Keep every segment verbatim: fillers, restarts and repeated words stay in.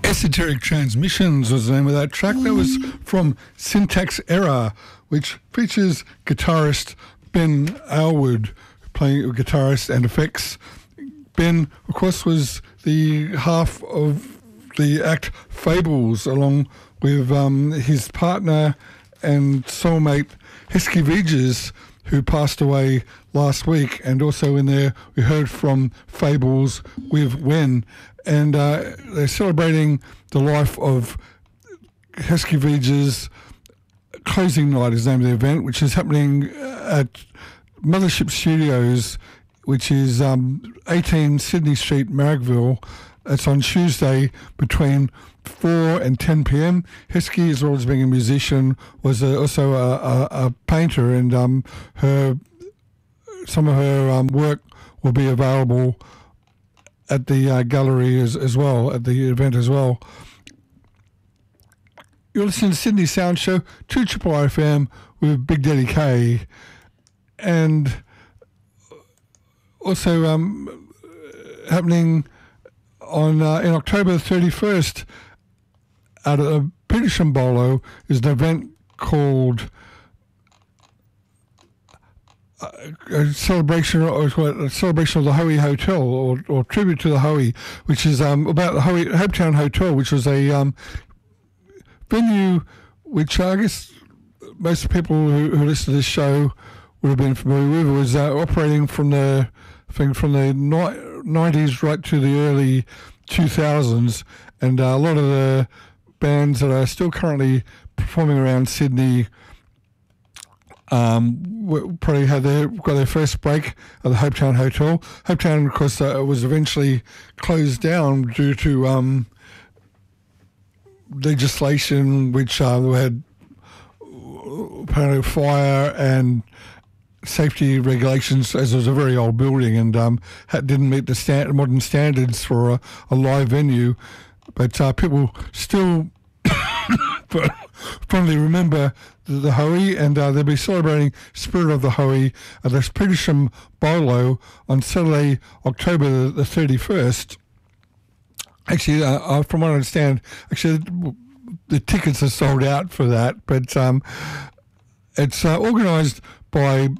Esoteric Transmissions was the name of that track. That was from Syntax Error, which features guitarist Ben Aylward playing guitarist and effects. Ben, of course, was the half of the act Fables, along with um, his partner and soulmate Heskey Veges, who passed away last week. And also in there we heard from Fables with Wen. And uh, they're celebrating the life of Heskey Veges. Closing night is the name of the event, which is happening at Mothership Studios, which is um, eighteen Sydney Street, Marrickville. It's on Tuesday between four and ten p.m. Heskey, as well as being a musician, was a, also a, a, a painter, and um, her some of her um, work will be available at the uh, gallery as, as well, at the event as well. You're listening to Sydney Sound Show, two Triple R F M with Big Daddy K. And also um, happening on uh, in October thirty-first out of Petersham Bolo is an event called a celebration, or a celebration of the Hoey Hotel, or, or tribute to the Hoey, which is um, about the Hoey, Hopetown Hotel, which was a um, venue which I guess most people who, who listen to this show would have been familiar with. It was uh, operating from the I think from the nineties right to the early two thousands, and uh, a lot of the bands that are still currently performing around Sydney Um, probably had their got their first break at the Hopetown Hotel. Hopetown, of course, uh, was eventually closed down due to um, legislation which uh, had apparently fire and safety regulations, as it was a very old building, and um, had, didn't meet the stand, modern standards for a, a live venue. But uh, people still fondly remember the, the Hoey, and uh, they'll be celebrating Spirit of the Hoey at the Petersham Bolo on Saturday, October the thirty-first. Actually, uh, uh, from what I understand, actually the tickets are sold out for that, but um, it's uh, organised by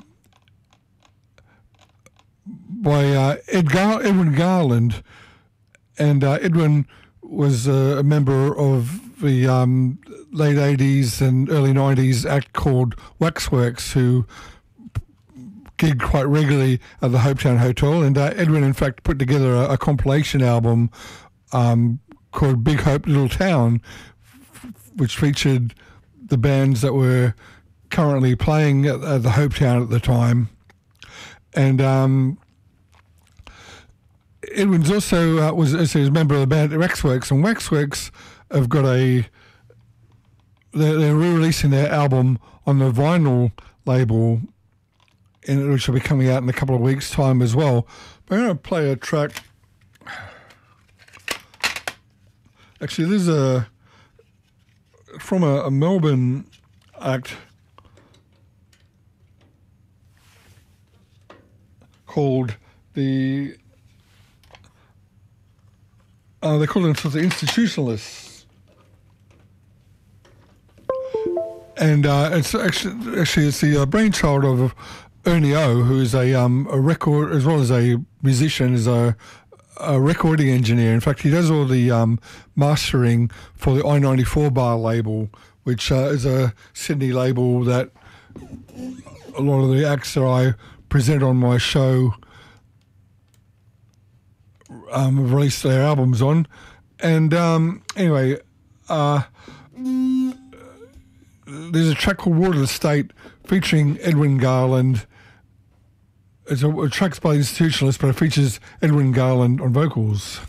by uh, Ed Gar- Edwin Garland, and uh, Edwin was uh, a member of the um, late eighties and early nineties act called Waxworks, who gigged quite regularly at the Hopetown Hotel. And uh, Edwin, in fact, put together a, a compilation album um, called Big Hope Little Town, which featured the bands that were currently playing at, at the Hopetown at the time. And um, Edwin's also uh, was, was a member of the band Waxworks, and Waxworks have got a they're, they're re-releasing their album on the vinyl label, and which will be coming out in a couple of weeks' time as well. But I'm going to play a track. Actually, there's a from a, a Melbourne act called the uh, they call themselves the Institutionalists, and uh, it's actually actually it's the uh, brainchild of Ernie O, who is a um, a record as well as a musician, is a a recording engineer. In fact, he does all the um, mastering for the I ninety-four Bar label, which uh, is a Sydney label that a lot of the acts that I present on my show um, have released their albums on. And um, anyway, uh, there's a track called Water of the State featuring Edwin Garland. It's a, a track's by the Institutionalists, but it features Edwin Garland on vocals.